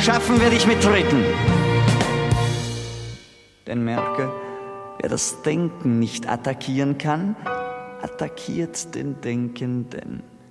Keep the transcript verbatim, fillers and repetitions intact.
schaffen werde ich mit Dritten. Denn merke, wer das Denken nicht attackieren kann, attackiert den Denkenden.